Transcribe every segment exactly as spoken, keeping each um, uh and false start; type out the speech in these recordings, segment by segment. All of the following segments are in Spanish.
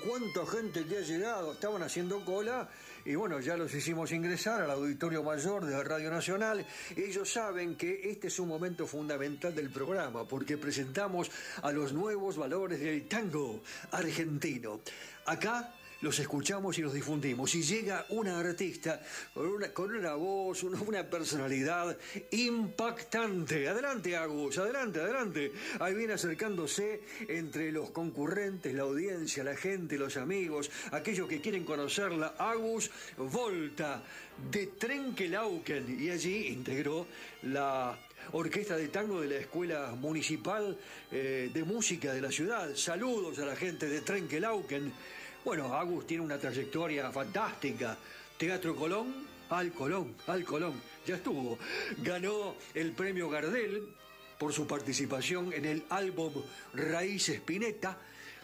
cuánta gente que ha llegado. Estaban haciendo cola y bueno, ya los hicimos ingresar al auditorio mayor de Radio Nacional. Ellos saben que este es un momento fundamental del programa porque presentamos a los nuevos valores del tango argentino. Acá los escuchamos y los difundimos. Y llega una artista con una, con una voz, una, una personalidad impactante. Adelante, Agus, adelante, adelante. Ahí viene acercándose entre los concurrentes, la audiencia, la gente, los amigos, aquellos que quieren conocerla. Agus Volta, de Trenquelauquen. Y allí integró la orquesta de tango de la Escuela Municipal eh, de Música de la ciudad. Saludos a la gente de Trenquelauquen. Bueno, Agus tiene una trayectoria fantástica. Teatro Colón, al Colón, al Colón, ya estuvo. Ganó el premio Gardel por su participación en el álbum Raíz Spinetta.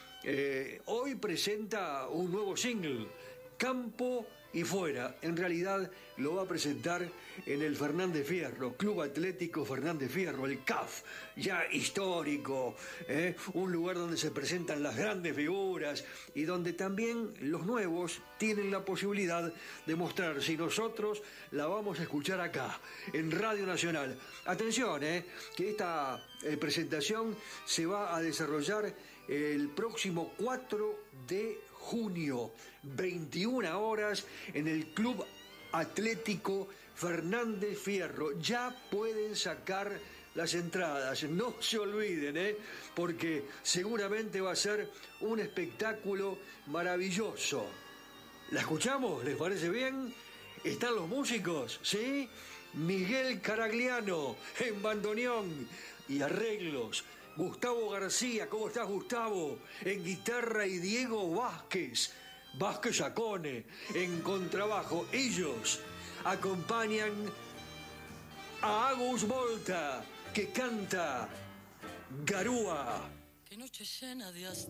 Eh, hoy presenta un nuevo single, Campo y Fuera. En realidad lo va a presentar en el Fernández Fierro, Club Atlético Fernández Fierro, el C A F, ya histórico, ¿eh? Un lugar donde se presentan las grandes figuras y donde también los nuevos tienen la posibilidad de mostrar si nosotros la vamos a escuchar acá, en Radio Nacional. Atención, ¿eh? que esta eh, presentación se va a desarrollar el próximo cuatro de junio, veintiuna horas, en el Club Atlético Fernández Fierro. Ya pueden sacar las entradas, no se olviden, ¿eh? porque seguramente va a ser un espectáculo maravilloso. ¿La escuchamos? ¿Les parece bien? ¿Están los músicos? ¿Sí? Miguel Caragliano en bandoneón y arreglos. Gustavo García, ¿cómo estás, Gustavo? En guitarra y Diego Vázquez, Vázquez Acone, en contrabajo. Ellos acompañan a Agus Volta, que canta Garúa. Qué noche llena de